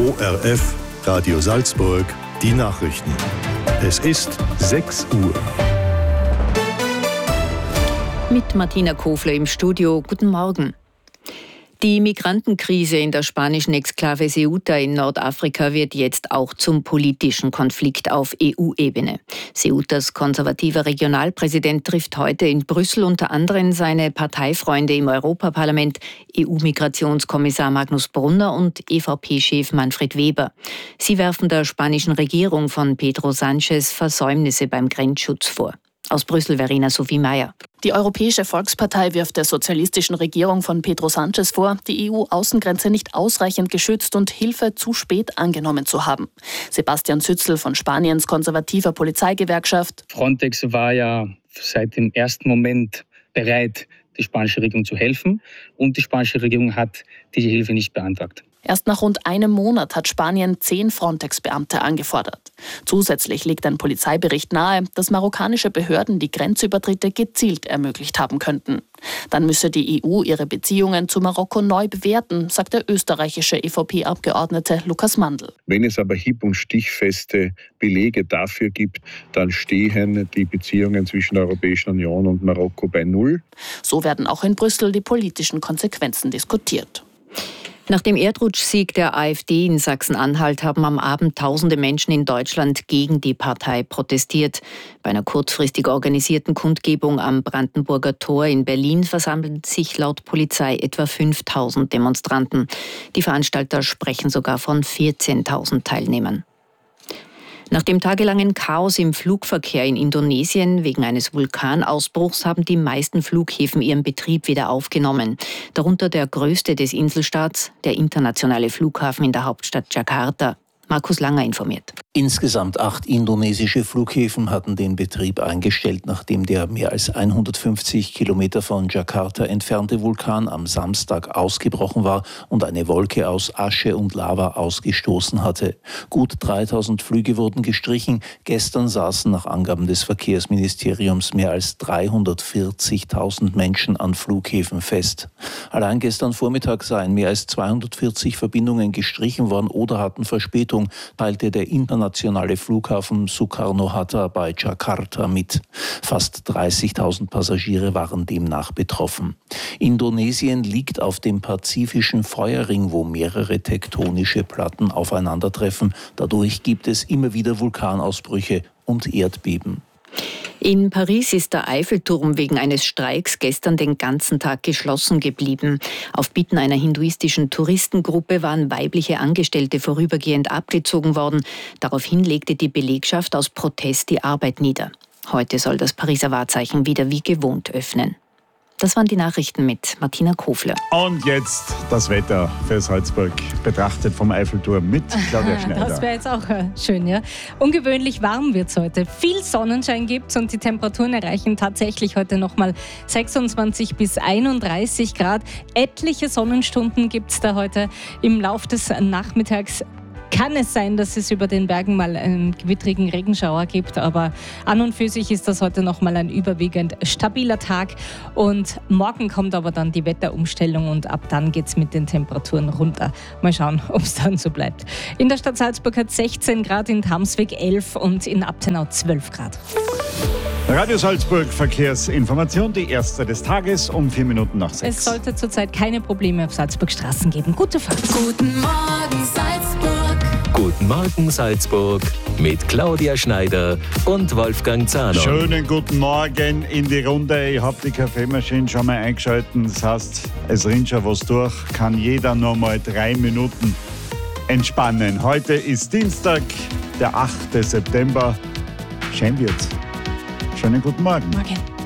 ORF Radio Salzburg, die Nachrichten. Es ist 6 Uhr. Mit Martina Kofler im Studio. Guten Morgen. Die Migrantenkrise in der spanischen Exklave Ceuta in Nordafrika wird jetzt auch zum politischen Konflikt auf EU-Ebene. Ceutas konservativer Regionalpräsident trifft heute in Brüssel unter anderem seine Parteifreunde im Europaparlament, EU-Migrationskommissar Magnus Brunner und EVP-Chef Manfred Weber. Sie werfen der spanischen Regierung von Pedro Sánchez Versäumnisse beim Grenzschutz vor. Aus Brüssel Verena Sophie Mayer. Die Europäische Volkspartei wirft der sozialistischen Regierung von Pedro Sánchez vor, die EU-Außengrenze nicht ausreichend geschützt und Hilfe zu spät angenommen zu haben. Sebastian Zützl von Spaniens konservativer Polizeigewerkschaft. Frontex war ja seit dem ersten Moment bereit, die spanische Regierung zu helfen. Und die spanische Regierung hat diese Hilfe nicht beantragt. Erst nach rund einem Monat hat Spanien 10 Frontex-Beamte angefordert. Zusätzlich legt ein Polizeibericht nahe, dass marokkanische Behörden die Grenzübertritte gezielt ermöglicht haben könnten. Dann müsse die EU ihre Beziehungen zu Marokko neu bewerten, sagt der österreichische EVP-Abgeordnete Lukas Mandl. Wenn es aber hieb- und stichfeste Belege dafür gibt, dann stehen die Beziehungen zwischen der Europäischen Union und Marokko bei Null. So werden auch in Brüssel die politischen Konsequenzen diskutiert. Nach dem Erdrutschsieg der AfD in Sachsen-Anhalt haben am Abend tausende Menschen in Deutschland gegen die Partei protestiert. Bei einer kurzfristig organisierten Kundgebung am Brandenburger Tor in Berlin versammelten sich laut Polizei etwa 5.000 Demonstranten. Die Veranstalter sprechen sogar von 14.000 Teilnehmern. Nach dem tagelangen Chaos im Flugverkehr in Indonesien wegen eines Vulkanausbruchs haben die meisten Flughäfen ihren Betrieb wieder aufgenommen. Darunter der größte des Inselstaats, der internationale Flughafen in der Hauptstadt Jakarta. Markus Langer informiert. Insgesamt 8 indonesische Flughäfen hatten den Betrieb eingestellt, nachdem der mehr als 150 Kilometer von Jakarta entfernte Vulkan am Samstag ausgebrochen war und eine Wolke aus Asche und Lava ausgestoßen hatte. Gut 3000 Flüge wurden gestrichen. Gestern saßen nach Angaben des Verkehrsministeriums mehr als 340.000 Menschen an Flughäfen fest. Allein gestern Vormittag seien mehr als 240 Verbindungen gestrichen worden oder hatten Verspätung, teilte der internationale Flughafen Soekarno-Hatta bei Jakarta mit. Fast 30.000 Passagiere waren demnach betroffen. Indonesien liegt auf dem pazifischen Feuerring, wo mehrere tektonische Platten aufeinandertreffen. Dadurch gibt es immer wieder Vulkanausbrüche und Erdbeben. In Paris ist der Eiffelturm wegen eines Streiks gestern den ganzen Tag geschlossen geblieben. Auf Bitten einer hinduistischen Touristengruppe waren weibliche Angestellte vorübergehend abgezogen worden. Daraufhin legte die Belegschaft aus Protest die Arbeit nieder. Heute soll das Pariser Wahrzeichen wieder wie gewohnt öffnen. Das waren die Nachrichten mit Martina Kofler. Und jetzt das Wetter für Salzburg, betrachtet vom Eiffelturm mit Claudia Schneider. Das wäre jetzt auch schön, ja. Ungewöhnlich warm wird es heute. Viel Sonnenschein gibt es und die Temperaturen erreichen tatsächlich heute nochmal 26 bis 31 Grad. Etliche Sonnenstunden gibt es da heute im Laufe des Nachmittags. Kann es sein, dass es über den Bergen mal einen gewittrigen Regenschauer gibt, aber an und für sich ist das heute nochmal ein überwiegend stabiler Tag und morgen kommt aber dann die Wetterumstellung und ab dann geht es mit den Temperaturen runter. Mal schauen, ob es dann so bleibt. In der Stadt Salzburg hat 16 Grad, in Tamsweg 11 und in Abtenau 12 Grad. Radio Salzburg Verkehrsinformation, die erste des Tages um 4 Minuten nach 6. Es sollte zurzeit keine Probleme auf Salzburg Straßen geben. Gute Fahrt. Guten Morgen Salzburg. Guten Morgen Salzburg mit Claudia Schneider und Wolfgang Zahner. Schönen guten Morgen in die Runde. Ich habe die Kaffeemaschine schon mal eingeschalten. Das heißt, es rinnt schon was durch. Kann jeder noch mal 3 Minuten entspannen. Heute ist Dienstag, der 8. September. Schön wird's. Schönen guten Morgen. Morgen.